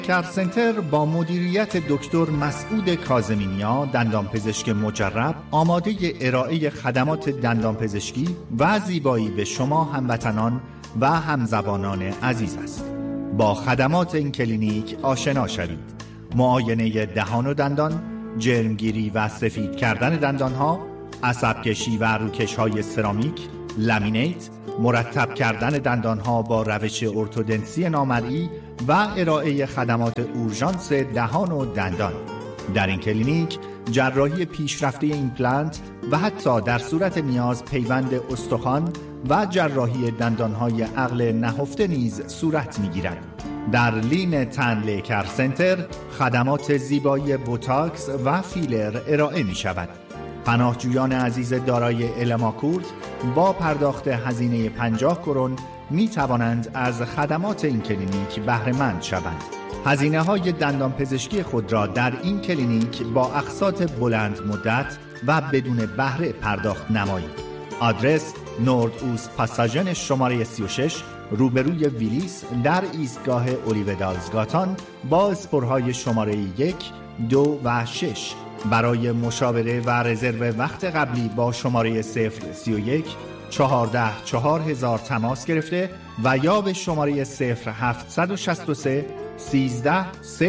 کر سنتر با مدیریت دکتر مسعود کاظمینیا، دندانپزشک مجرب، آماده ارائه خدمات دندانپزشکی و زیبایی به شما هموطنان و همزبانان عزیز است. با خدمات این کلینیک آشنا شوید. معاینه دهان و دندان، جرمگیری و سفید کردن دندانها، عصبکشی و روکش‌های سرامیک، لامینیت، مرتب کردن دندانها با روش ارتودنسی نامرئی و ارائه خدمات اورژانس دهان و دندان. در این کلینیک جراحی پیشرفته ایمپلنت و حتی در صورت نیاز پیوند استخوان و جراحی دندانهای عقل نهفته نیز صورت می‌گیرد. در لین تن کر سنتر خدمات زیبایی بوتاکس و فیلر ارائه می‌شود. پناهجویان عزیز دارای الماکورت با پرداخت هزینه 50 کرون می توانند از خدمات این کلینیک بهره مند شوند. هزینه‌های دندانپزشکی خود را در این کلینیک با اقساط بلند مدت و بدون بهره پرداخت نمایید. آدرس نورد اوست پاساژن شماره 36 روبروی ویلیس در ایستگاه اولیودالزگاتان با اسپورهای شماره 1، 2 و 6. برای مشاوره و رزرو وقت قبلی با شماره 031 14 4000 تماس گرفته و یا به شماره 0763 13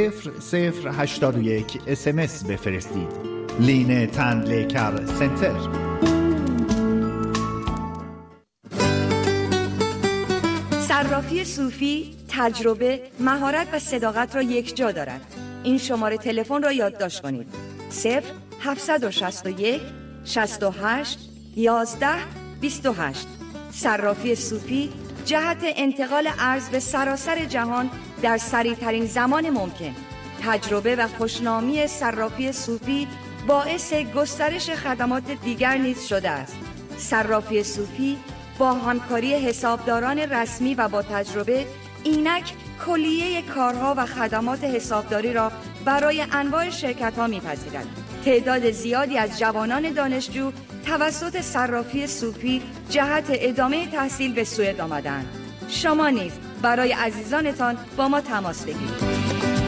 0081 SMS بفرستید. لین تن کر سنتر. صرافی صوفی تجربه، مهارت و صداقت را یک جا دارد. این شماره تلفن را یادداشت کنید: 0761 68 11 28. صرافی صوفی جهت انتقال ارز به سراسر جهان در سریع‌ترین زمان ممکن. تجربه و خوشنامی صرافی صوفی باعث گسترش خدمات دیگر نیز شده است. صرافی صوفی با همکاری حسابداران رسمی و با تجربه اینک کلیه کارها و خدمات حسابداری را برای انواع شرکت‌ها می‌پذیرد. تعداد زیادی از جوانان دانشجو توسط صرافی صوفی جهت ادامه تحصیل به سوئد آمدند. شما نیز برای عزیزانتان با ما تماس بگیرید.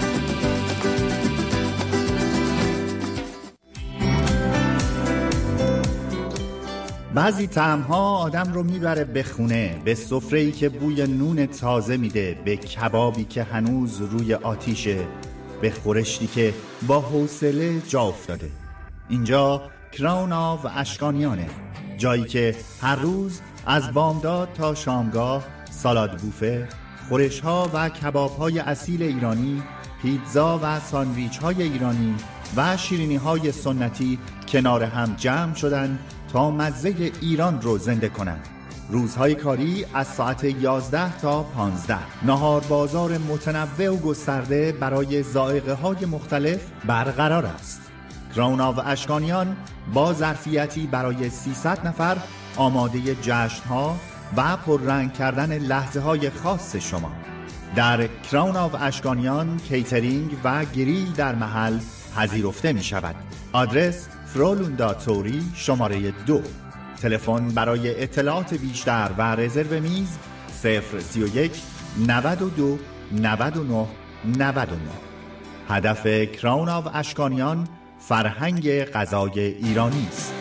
بعضی طعم‌ها آدم رو میبره به خونه، به سفره‌ای که بوی نون تازه میده، به کبابی که هنوز روی آتیشه، به خورشتی که با حوصله جا افتاده. اینجا کراون و اشکانیانه، جایی که هر روز از بامداد تا شامگاه سالاد بوفه، خورش‌ها و کباب‌های اصیل ایرانی، پیتزا و ساندویچ‌های ایرانی و شیرینی‌های سنتی کنار هم جمع شدن تا مزه ایران رو زنده کنند. روزهای کاری از ساعت 11 تا 15. نهار بازار متنوع و گسترده برای ذائقه‌های مختلف برقرار است. کراون و اشکانیان با ظرفیتی برای 300 نفر آماده جشن‌ها و پررنگ کردن لحظه‌های خاص شما. در کراون و اشکانیان کیترینگ و گریل در محل پذیرفته می شود. آدرس فرولوندا توری شماره 2. تلفن برای اطلاعات بیشتر و رزرو میز 031 92 99 99. هدف کراون و اشکانیان فرهنگ غذای ایرانی است.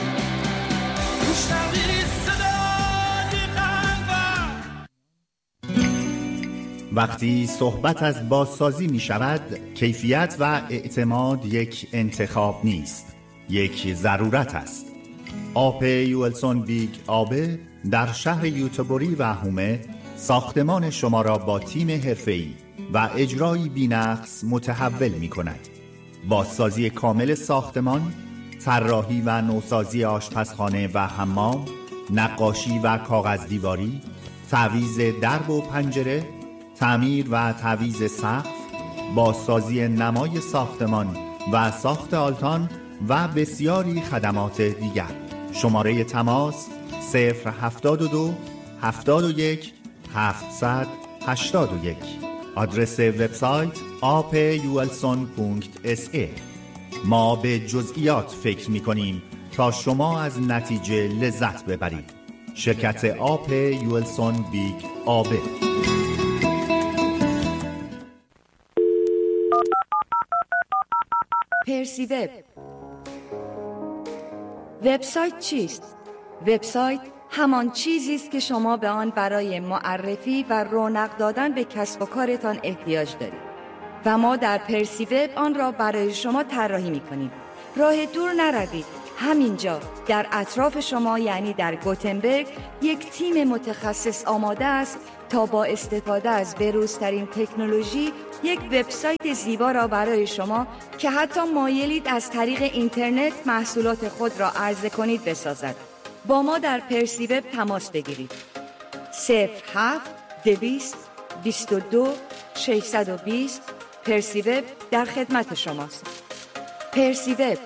وقتی صحبت از بازسازی می شود، کیفیت و اعتماد یک انتخاب نیست، یک ضرورت است. آپ یولسون بیگ آبه در شهر یوتبوری و هومه ساختمان شما را با تیم حرفه‌ای و اجرایی بی‌نقص متحول می کند. بازسازی کامل ساختمان، طراحی و نوسازی آشپزخانه و حمام، نقاشی و کاغذ دیواری، تعویض درب و پنجره، تعمیر و تعویض سقف، بازسازی نمای ساختمان و ساخت آلتان و بسیاری خدمات دیگر. شماره تماس 072 71 781. آدرس وبسایت apulson.sa. ما به جزئیات فکر می‌کنیم تا شما از نتیجه لذت ببرید. شرکت آپ یولسون بیگ آبه. پرسی وب. وبسایت چیست؟ وبسایت همان چیزی است که شما به آن برای معرفی و رونق دادن به کسب و کارتان احتیاج دارید و ما در پرسی وب آن را برای شما طراحی می‌کنیم. راه دور نروید. همینجا در اطراف شما، یعنی در گوتنبرگ، یک تیم متخصص آماده است تا با استفاده از بروزترین تکنولوژی یک وبسایت زیبا را برای شما که حتی مایلید از طریق اینترنت محصولات خود را عرضه کنید بسازد. با ما در پرسی وب تماس بگیرید. 07-222-620 پرسی وب در خدمت شماست. پرسی وب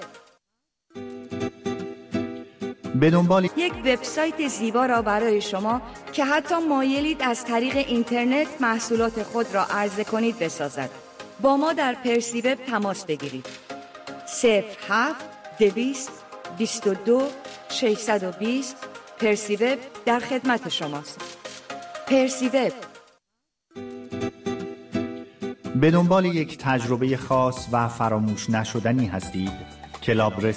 به دنبال یک وبسایت زیبا را برای شما که حتی مایلید از طریق اینترنت محصولات خود را عرضه کنید بسازد. با ما در پرسی وب تماس بگیرید. 07-222-620 پرسی وب در خدمت شماست. پرسی وب. به دنبال یک تجربه خاص و فراموش نشدنی هستید؟ کلاب